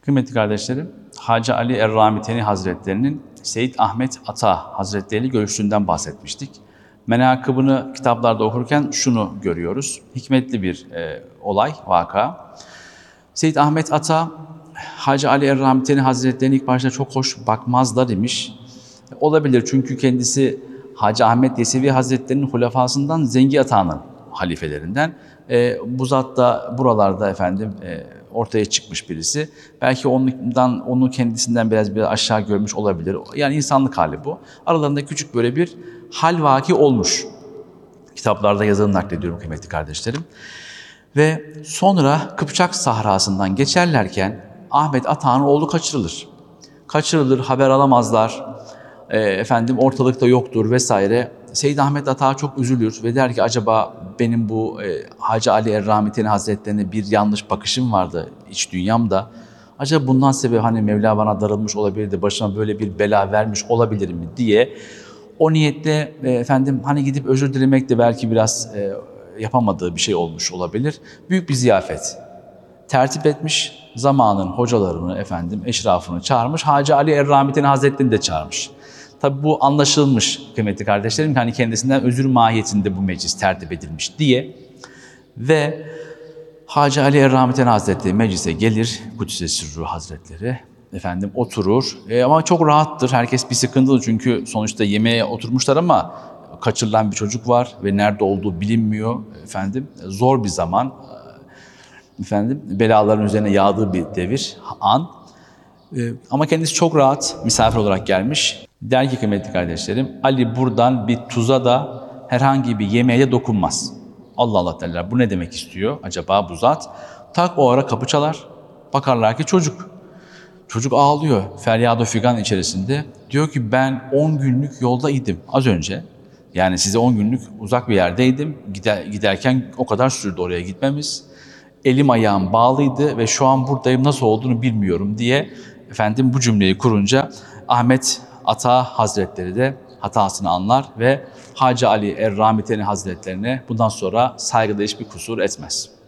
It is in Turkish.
Kıymetli kardeşlerim, Hacı Ali Er-Ramiteni Hazretlerinin Seyyid Ahmet Ata Hazretleri ile görüştüğünden bahsetmiştik. Menakıbını kitaplarda okurken şunu görüyoruz. Hikmetli bir olay, vaka. Seyyid Ahmet Ata, Hacı Ali Er-Ramiteni Hazretlerine ilk başta çok hoş bakmazlar imiş. Olabilir çünkü kendisi Hacı Ahmet Yesevi Hazretleri'nin hulefasından Zengi Ata'nın halifelerinden. Bu zat da buralarda ortaya çıkmış birisi. Belki onu kendisinden biraz aşağı görmüş olabilir. Yani insanlık hali bu. Aralarında küçük böyle bir hal vaki olmuş. Kitaplarda yazılı naklediyorum kıymetli kardeşlerim. Ve sonra Kıpçak sahrasından geçerlerken Ahmet Ata'nın oğlu kaçırılır. Kaçırılır, haber alamazlar. Ortalıkta yoktur vesaire. Seyyid Ahmet Ata çok üzülür ve der ki acaba benim bu Hacı Ali Er-Ramiteni Hazretlerine bir yanlış bakışım vardı iç dünyamda. Acaba bundan sebep Mevla bana darılmış olabilir de başıma böyle bir bela vermiş olabilir mi diye o niyetle gidip özür dilemek de belki biraz yapamadığı bir şey olmuş olabilir. Büyük bir ziyafet tertip etmiş, zamanın hocalarını, eşrafını çağırmış, Hacı Ali Er-Ramiteni Hazretlerini de çağırmış. Tabi bu anlaşılmış kıymetli kardeşlerim, kendisinden özür mahiyetinde bu meclis tertip edilmiş diye. Ve Hacı Ali Er-Ramiteni Hazretleri meclise gelir, Kudüs-i Sirru Hazretleri, oturur. Ama çok rahattır, herkes bir sıkıntılı çünkü sonuçta yemeğe oturmuşlar ama kaçırılan bir çocuk var ve nerede olduğu bilinmiyor. Zor bir zaman, belaların üzerine yağdığı bir devir, an. Ama kendisi çok rahat, misafir olarak gelmiş. Der ki kıymetli kardeşlerim, Ali buradan bir tuza da herhangi bir yemeğe de dokunmaz. Allah Allah derler, bu ne demek istiyor acaba bu zat? Tak o ara kapı çalar, bakarlar ki çocuk. Çocuk ağlıyor, feryat-ı figan içerisinde. Diyor ki ben 10 günlük yolda idim az önce. Yani size 10 günlük uzak bir yerdeydim. Giderken o kadar sürdü oraya gitmemiz. Elim ayağım bağlıydı ve şu an buradayım, nasıl olduğunu bilmiyorum diye bu cümleyi kurunca Ahmet Ata Hazretleri de hatasını anlar ve Hacı Ali Er-Ramiteni Hazretlerine bundan sonra saygıda hiçbir kusur etmez.